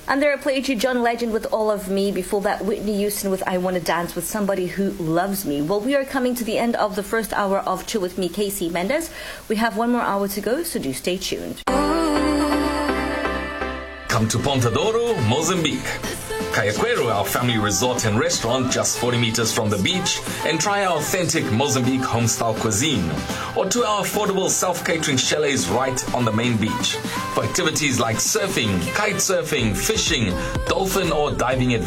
And there I played you John Legend with All of Me. Before that, Whitney Houston with I Wanna Dance with Somebody Who Loves Me. Well, we are coming to the end of the first hour of Chill With Me, Casey Mendes. We have one more hour to go, so do stay tuned. Come to Ponta Douro, Mozambique. Cayaquero, our family resort and restaurant just 40 meters from the beach, and try our authentic Mozambique home-style cuisine. Or to our affordable self-catering chalets right on the main beach. For activities like surfing, kite surfing, fishing, dolphin or diving adventures.